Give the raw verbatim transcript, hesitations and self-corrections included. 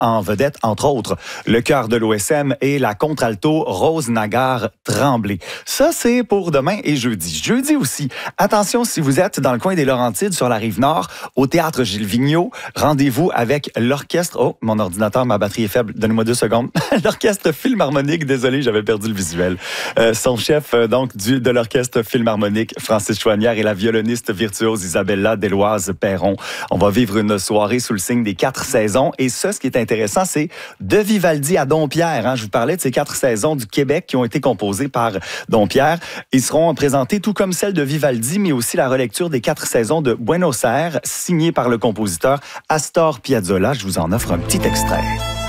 en vedette, entre autres, le chœur de l'O S M et la contre-alto Rose Nagar-Tremblay. Ça, c'est pour demain et jeudi. Jeudi aussi, attention si vous êtes dans le coin des Laurentides, sur la Rive-Nord, au Théâtre Gilles Vigneault, rendez-vous avec l'orchestre... Oh, mon ordinateur, ma batterie est faible, donnez-moi deux secondes. L'orchestre Philharmonique, désolé, j'avais perdu le visuel. Euh, son chef, euh, donc, du, de l'orchestre Philharmonique, Francis Chouanière, et la violoniste virtuose Isabella Deloise-Perron. On va vivre une soirée sous le signe des quatre saisons. Et ça, ce qui est intéressant, c'est de Vivaldi à Dompierre. Hein. Je vous parlais de ces quatre saisons du Québec qui ont été composées par Dompierre. Ils seront présentés tout comme celle de Vivaldi, mais aussi la relecture des quatre saisons de Buenos Aires, signée par le compositeur Astor Piazzolla. Je vous en offre un petit extrait.